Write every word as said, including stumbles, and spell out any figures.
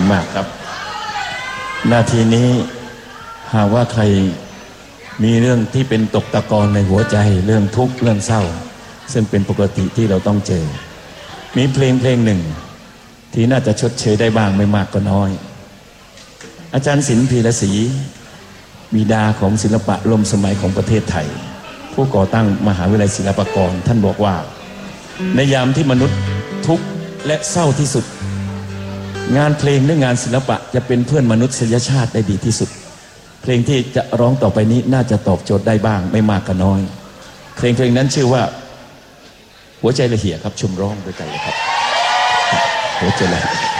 มากครับนาทีนี้หากว่าใครมีเรื่องที่เป็นตกตะกอนในหัวใจเรื่องทุกข์เรื่องเศร้าซึ่งเป็นปกติที่เราต้องเจอมีเพลงเพลงหนึ่งที่น่าจะชดเชยได้บ้างไม่มากก็น้อยอาจารย์ศิลป์พีระศรีบิดาของศิลปะร่วมสมัยของประเทศไทยผู้ก่อตั้งมหาวิทยาลัยศิลปากรท่านบอกว่าในยามที่มนุษย์ทุกข์และเศร้าที่สุดงานเพลงและงานศิลปะจะเป็นเพื่อนมนุษยชาติได้ดีที่สุดเพลงที่จะร้องต่อไปนี้น่าจะตอบโจทย์ได้บ้างไม่มากก็น้อยเพลงเพลงนั้นชื่อว่าหัวใจละเหี่ยครับชมร้องด้วยกันเลยครับหัวใจละเหี่ย